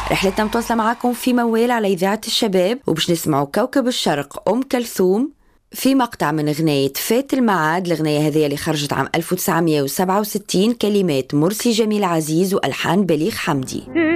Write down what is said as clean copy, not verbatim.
رحلتنا متواصلة معاكم في موال على إذاعة الشباب، وبش نسمعوا كوكب الشرق أم كلثوم في مقطع من غناية فات المعاد. الغناية هذه اللي خرجت عام 1967، كلمات مرسي جميل عزيز وألحان بليغ حمدي.